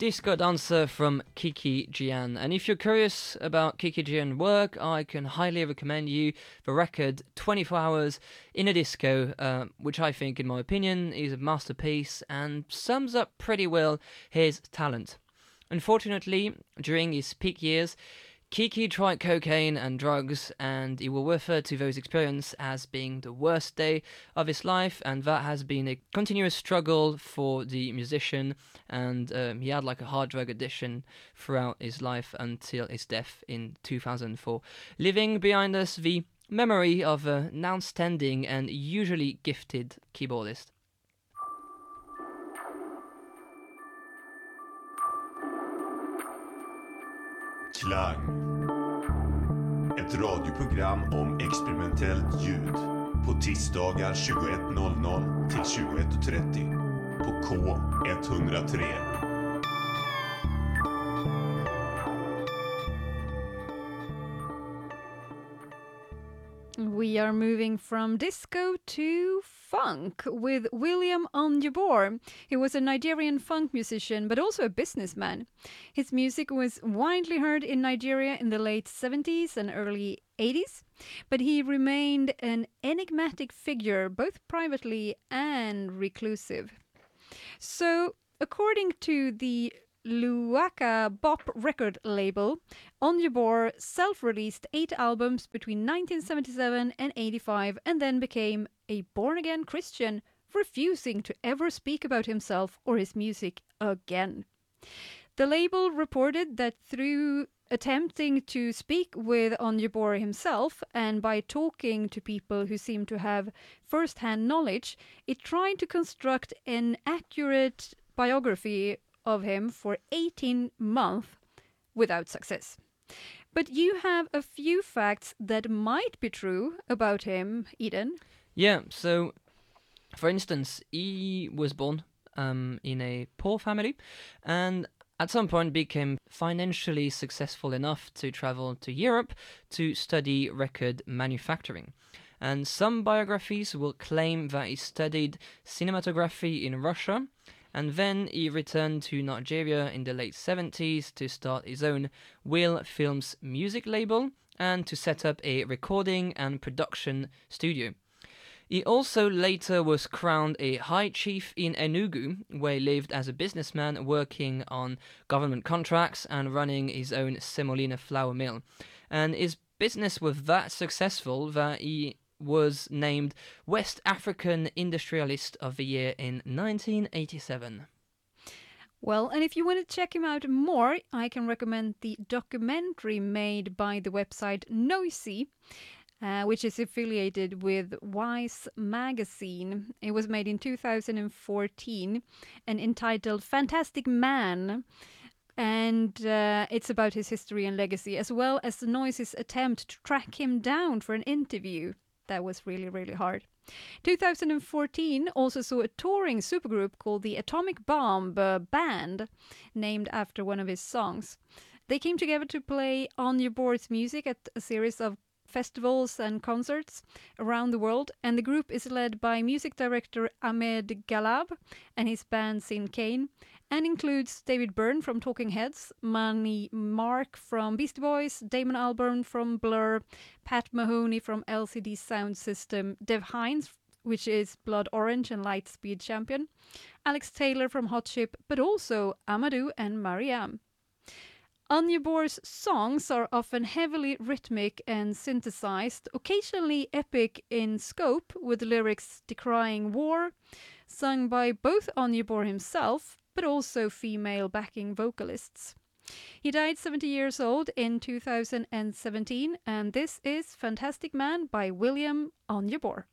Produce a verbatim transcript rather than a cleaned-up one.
Disco Dancer from Kiki Jian. And if you're curious about Kiki Jian's work, I can highly recommend you the record twenty-four hours in a Disco, uh, which I think, in my opinion, is a masterpiece and sums up pretty well his talent. Unfortunately, during his peak years, Kiki tried cocaine and drugs, and he will refer to those experiences as being the worst day of his life, and that has been a continuous struggle for the musician, and um, he had like a hard drug addiction throughout his life until his death in two thousand four, leaving behind us the memory of an outstanding and usually gifted keyboardist. Klang. Ett radioprogram om experimentellt ljud. På tisdagar tjugoett noll noll till tjugoett trettio. På K ett noll tre. We are moving from disco to funk with William Onyeabor. He was a Nigerian funk musician, but also a businessman. His music was widely heard in Nigeria in the late seventies and early eighties, but he remained an enigmatic figure, both privately and reclusive. So, according to the Luaka Bop record label, Onyeabor self-released eight albums between nineteen seventy-seven and eighty-five and then became a born-again Christian, refusing to ever speak about himself or his music again. The label reported that through attempting to speak with Onyeabor himself and by talking to people who seemed to have first-hand knowledge, it tried to construct an accurate biography of him for eighteen months without success. But you have a few facts that might be true about him, Eden. Yeah, so for instance, he was born um, in a poor family and at some point became financially successful enough to travel to Europe to study record manufacturing. And some biographies will claim that he studied cinematography in Russia, and then he returned to Nigeria in the late seventies to start his own Will Films music label and to set up a recording and production studio. He also later was crowned a high chief in Enugu, where he lived as a businessman working on government contracts and running his own semolina flour mill. And his business was that successful that he was named West African Industrialist of the Year in nineteen eighty-seven. Well, and if you want to check him out more, I can recommend the documentary made by the website Noisy, uh, which is affiliated with Vice magazine. It was made in two thousand fourteen and entitled Fantastic Man. And uh, it's about his history and legacy, as well as the Noisy's attempt to track him down for an interview. That was really, really hard. two thousand fourteen also saw a touring supergroup called the Atomic Bomb uh, Band, named after one of his songs. They came together to play Onyeabor's music at a series of festivals and concerts around the world, and the group is led by music director Ahmed Galab and his band Sin Kane, and includes David Byrne from Talking Heads, Manny Mark from Beastie Boys, Damon Albarn from Blur, Pat Mahoney from L C D Sound System, Dev Hynes, which is Blood Orange and Lightspeed champion, Alex Taylor from Hot Chip, but also Amadou and Mariam. Onyeabor's songs are often heavily rhythmic and synthesized, occasionally epic in scope, with lyrics decrying war, sung by both Onyeabor himself, but also female backing vocalists. He died seventy years old in two thousand seventeen, and this is Fantastic Man by William Onyeabor.